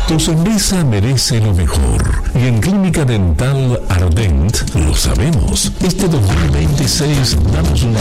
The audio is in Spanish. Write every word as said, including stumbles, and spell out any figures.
Tu sonrisa merece lo mejor y en Clínica Dental Ardent lo sabemos. Este dos mil veintiséis damos una